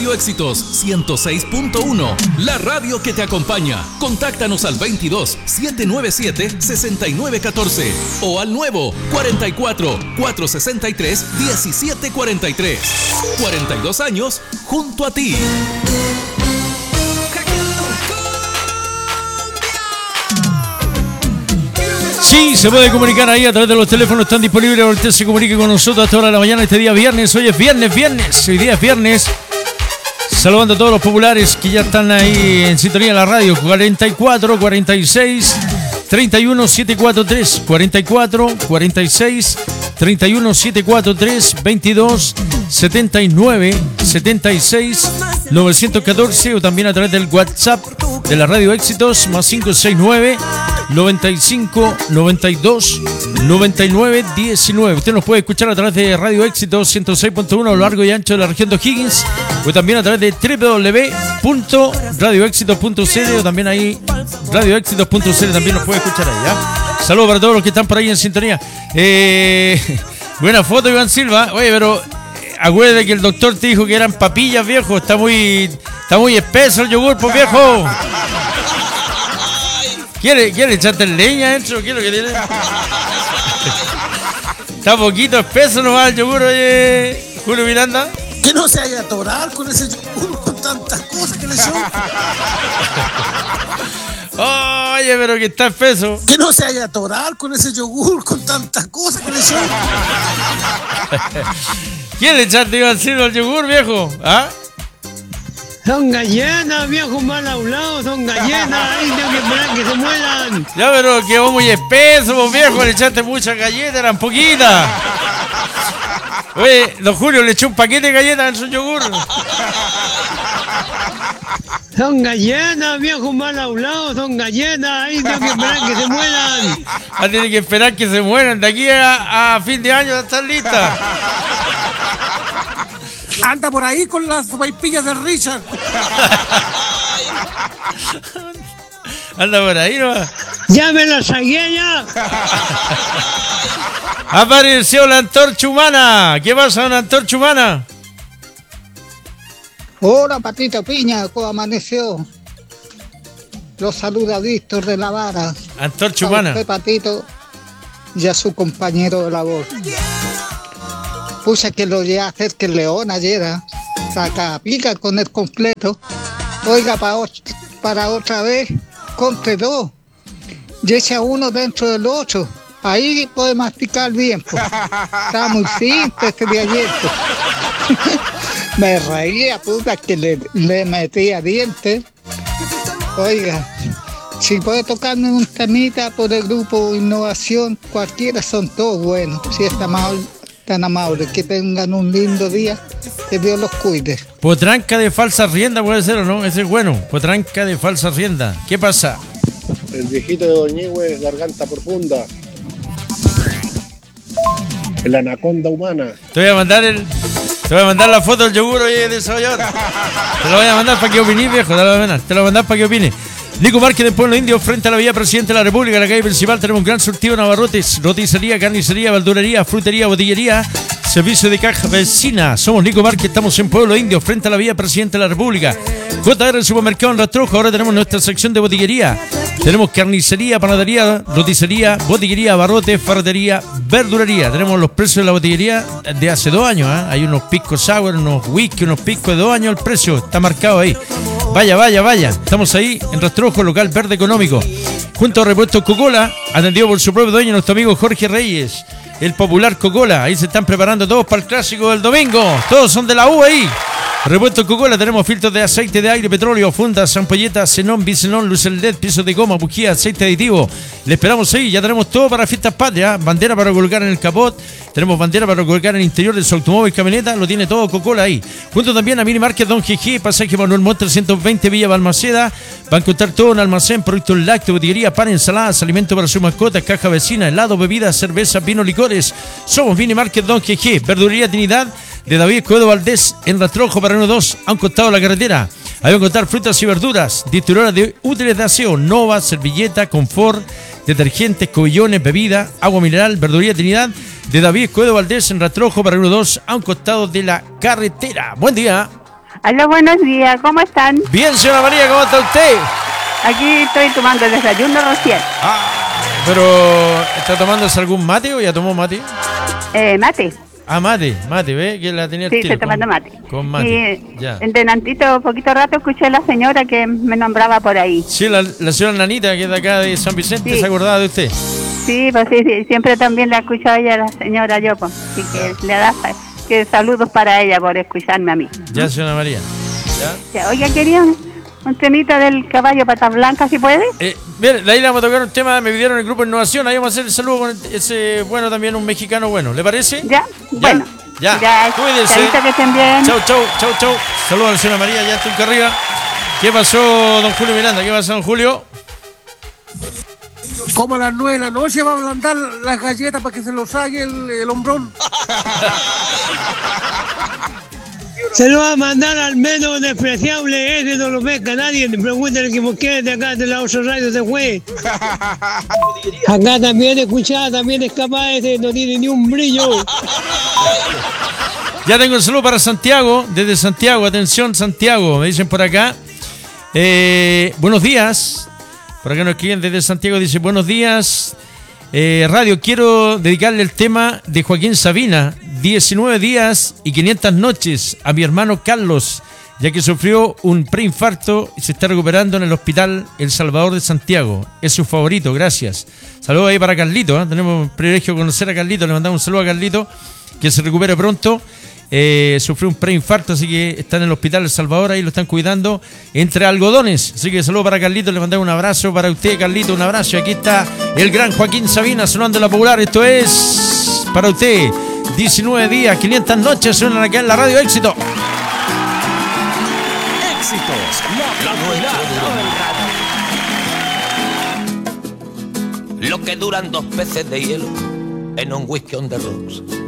Radio Éxitos 106.1, la radio que te acompaña. Contáctanos al 22 797 6914 o al nuevo 44 463 1743. 42 años junto a ti. Sí, se puede comunicar ahí a través de los teléfonos, están disponibles. Ahorita se comunique con nosotros a esta hora de la mañana, este día viernes. Hoy es viernes, hoy día es viernes. Saludando a todos los populares que ya están ahí en sintonía de la radio. 44 46 31 743 44 46 31 743 22 79 76 914 o también a través del WhatsApp de la Radio Éxitos más 569 95 92 99 19. Usted nos puede escuchar a través de Radio Éxitos 106.1 a lo largo y ancho de la región de O'Higgins, o también a través de www.radioéxitos.cl, o también ahí radioéxitos.cl también nos puede escuchar ahí, ¿ya? Saludos para todos los que están por ahí en sintonía. Buena foto, Iván Silva. Oye, pero acuérdate que el doctor te dijo que eran papillas, viejo. Está muy espeso el yogur, pues, viejo. ¿Quiere echarte leña adentro? ¿Qué es lo que tiene? Está poquito espeso nomás el yogur, oye, Julio Miranda. Que no se haya atorado con ese yogur, con tantas cosas que le echó. Oye, pero que está espeso. Que no se haya atorado con ese yogur, con tantas cosas que le echó. ¿Quiere echarte, Iván Silva, al yogur, viejo? ¿Ah? Son gallinas, viejo, mal hablado, son gallinas, ahí tengo que esperar que se mueran. Ya, pero quedó muy espeso, vos, viejo, le echaste muchas galletas, eran poquitas. Oye, don Julio le echó un paquete de galletas en su yogur. Son gallinas, viejo, mal hablado, son gallinas, ahí tengo que esperar que se mueran. Ah, tiene que esperar que se mueran, de aquí a fin de año están listas. Anda por ahí con las vaipillas de Richard. Anda por ahí, ¿no? Ya me la saqué ya. Apareció la antorcha humana. ¿Qué pasa, una antorcha humana? Hola, Patito Piña, ¿cómo amaneció? Los saluda Víctor de la Vara. Antorcha humana. A usted, Patito, y a su compañero de labor. Puse que lo llevé a hacer que el León ayer, saca pica con el completo. Oiga, para otra vez, compre dos. Y echa uno dentro del otro. Ahí puede masticar bien, pues. Está muy simple este de ayer, pues. Me reía, puta, que le metía dientes. Oiga, si puede tocarme un temita por el grupo Innovación, cualquiera, son todos buenos. Si está mal, tan amables, que tengan un lindo día, que Dios los cuide. Potranca de falsa rienda puede ser, ¿o no? Ese es bueno, potranca de falsa rienda. ¿Qué pasa? El viejito de Doñihue, garganta profunda. El anaconda humana. Te voy a mandar la foto del yogur, oye, de Sabayot. Te lo voy a mandar para que opines, viejo, te lo voy a mandar para que opines. Nico Márquez de Pueblo Indio, frente a la vía Presidente de la República, en la calle principal, tenemos un gran surtido de abarrotes, roticería, carnicería, verdulería, frutería, botillería, servicio de caja vecina. Somos Nico Márquez, estamos en Pueblo Indio, frente a la vía Presidente de la República. JR Supermercado en Rastrojo, ahora tenemos nuestra sección de botillería. Tenemos carnicería, panadería, roticería, botillería, abarrotes, ferretería, verdulería. Tenemos los precios de la botillería de hace 2 años, ¿eh? Hay unos pisco sour, unos whisky, unos piscos de 2 años, el precio está marcado ahí. Vaya. Estamos ahí en Rastrojo, local verde económico. Junto a Repuestos Coca-Cola, atendido por su propio dueño, nuestro amigo Jorge Reyes, el popular Coca-Cola. Ahí se están preparando todos para el clásico del domingo. Todos son de la U ahí. Repuestos Coca-Cola, tenemos filtros de aceite, de aire, petróleo, fundas, ampolletas, xenón, bisenón, luces LED, pisos de goma, bujía, aceite aditivo. Le esperamos ahí, ya tenemos todo para fiestas patrias. Bandera para colocar en el capot, tenemos bandera para colocar en el interior de su automóvil, camioneta, lo tiene todo Coca-Cola ahí. Junto también a Mini Market Don GG, pasaje Manuel Montt 320, Villa Balmaceda. Va a encontrar todo en almacén, productos lácteos, botillería, pan, ensaladas, alimentos para sus mascotas, caja vecina, helado, bebidas, cerveza, vino, licores. Somos Mini Market Don GG, verdulería Trinidad de David Escobedo Valdés en Rastrojo para 1-2 a un costado de la carretera. Ahí va a encontrar frutas y verduras, distribuidora de útiles de aseo, Nova, servilleta, confort, detergentes, cobillones, bebida, agua mineral, verdulería Trinidad de David Escobedo Valdés en Rastrojo para 1-2 a un costado de la carretera. Buen día. Aló, buenos días, ¿cómo están? Bien, señora María, ¿cómo está usted? Aquí estoy tomando el desayuno recién. Pero, ¿está tomándose algún mate o ya tomó mate? Mate. Mate, ¿ve? Que la tenía Sí, tiro, estoy tomando mate. Con mate, Y ya. en delantito, poquito rato, escuché a la señora que me nombraba por ahí. Sí, la señora Nanita, que es de acá de San Vicente, Sí. ¿se acordaba de usted? Sí, pues sí, siempre también la escucho a ella, la señora yo, pues. Así que le da que saludos para ella por escucharme a mí. Ya, señora María. Ya, oiga, quería un temita del caballo patas blancas, si puede. Bien, de ahí le vamos a tocar un tema, me pidieron el grupo Innovación, ahí vamos a hacer el saludo con ese, bueno, también un mexicano bueno, ¿le parece? Ya, bueno. Ya, cuídense. Chavito, que estén bien. Chau. Saludos a la señora María, ya estoy acá arriba. ¿Qué pasó, don Julio Miranda? ¿Qué pasó, don Julio? Como a las 9 de la noche va a ablandar las galletas para que se lo saque el hombrón. Se lo va a mandar al menos despreciable, ese no lo pesca nadie. Pregúntale que por qué de acá de la Oso Radio se fue. Acá también escuchaba, también es capaz, ese no tiene ni un brillo. Ya tengo el saludo para Santiago, desde Santiago, atención Santiago, me dicen por acá. Buenos días, por acá nos escriben desde Santiago, dice buenos días. Radio, quiero dedicarle el tema de Joaquín Sabina, 19 días y 500 noches, a mi hermano Carlos, ya que sufrió un preinfarto y se está recuperando en el hospital El Salvador de Santiago. Es su favorito, gracias. Saludos ahí para Carlito, ¿eh? Tenemos el privilegio de conocer a Carlito, le mandamos un saludo a Carlito, que se recupere pronto. Sufrió un preinfarto, así que está en el hospital El Salvador, ahí lo están cuidando entre algodones. Así que saludos para Carlito, le mandamos un abrazo para usted, Carlito, un abrazo. Y aquí está el gran Joaquín Sabina sonando en la popular. Esto es para usted, 19 días, 500 noches, suenan acá en la radio Éxito. Éxitos, Lo que duran 2 peces de hielo en un whisky on the rocks.